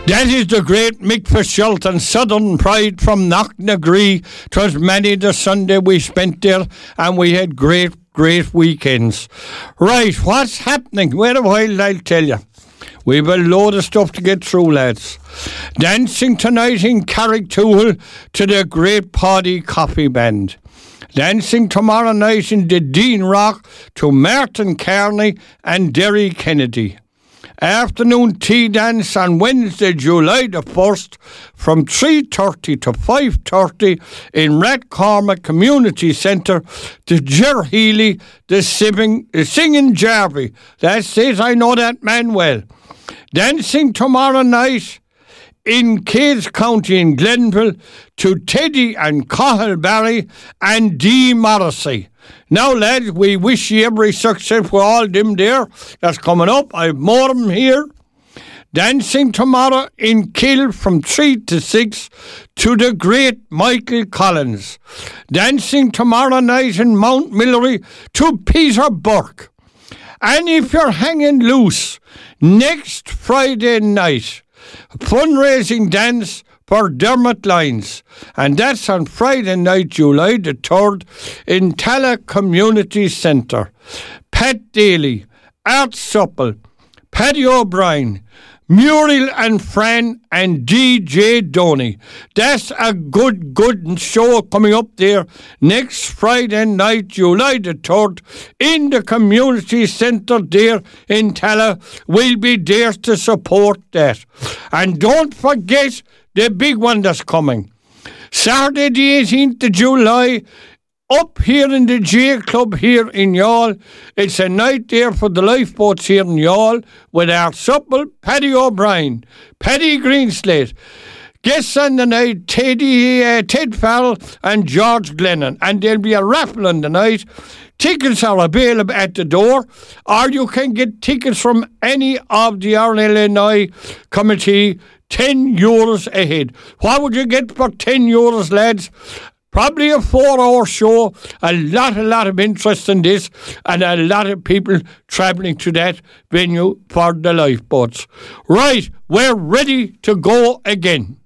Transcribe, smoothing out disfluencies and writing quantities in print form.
That is the great Mick Fitzgerald and Southern Pride from Knocknagree. 'Twas many the Sunday we spent there, and we had great weekends. Right, what's happening? Wait a while, I'll tell you. We've a load of stuff to get through, lads. Dancing tonight in Carrigtwohill to the Great Paddy Coffee Band. Dancing tomorrow night in the Dean Rock to Martin Kearney and Derry Kennedy. Afternoon tea dance on Wednesday, July the 1st from 3:30 to 5:30 in Rathcormac Community Centre to Ger Healy, the singing Jarvey. That's it, I know that man well. Dancing tomorrow night in Cades County in Glenville to Teddy and Cahill Barry and Dee Morrissey. Now, lads, we wish you every success for all them there that's coming up. I've more of them here. Dancing tomorrow in Kill from 3 to 6 to the great Michael Collins. Dancing tomorrow night in Mount Millery to Peter Burke. And if you're hanging loose, next Friday night, fundraising dance for Dermot Lyons, and that's on Friday night, July the 3rd, in Tala Community Centre. Pat Daly, Art Supple, Paddy O'Brien, Muriel and Fran and DJ Donny. That's a good show coming up there next Friday night, July the 3rd, in the community centre there in Tala. We'll be there to support that. And don't forget the big one that's coming. Saturday the 18th of July, up here in the J Club here in Youghal. It's a night there for the lifeboats here in Youghal with Art Supple, Paddy O'Brien, Paddy Greenslade. Guests on the night, Ted Farrell and George Glennon. And there'll be a raffle on the night. Tickets are available at the door, or you can get tickets from any of the RLNI committee, €10 a head. What would you get for €10, lads? Probably a 4-hour show, a lot of interest in this, and a lot of people travelling to that venue for the lifeboats. Right, we're ready to go again.